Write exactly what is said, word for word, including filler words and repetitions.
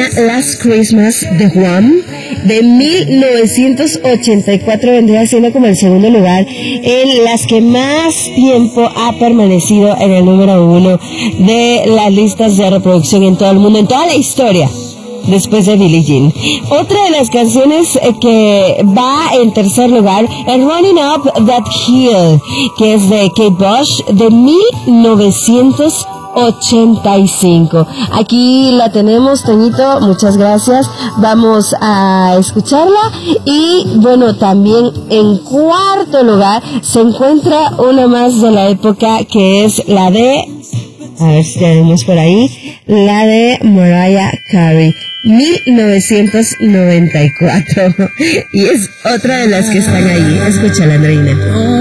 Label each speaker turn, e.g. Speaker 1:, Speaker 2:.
Speaker 1: Last Christmas de Wham de mil novecientos ochenta y cuatro vendría siendo como el segundo lugar en las que más tiempo ha permanecido en el número uno de las listas de reproducción en todo el mundo, en toda la historia, después de Billie Jean. Otra de las canciones que va en tercer lugar es Running Up That Hill, que es de Kate Bush de mil novecientos ochenta y cinco. Aquí la tenemos, Toñito, muchas gracias. Vamos a escucharla. Y bueno, también en cuarto lugar se encuentra una más de la época, que es la de, a ver si tenemos por ahí, la de Mariah Carey, mil novecientos noventa y cuatro. Y es otra de las que están ahí. Escúchala, Andreina.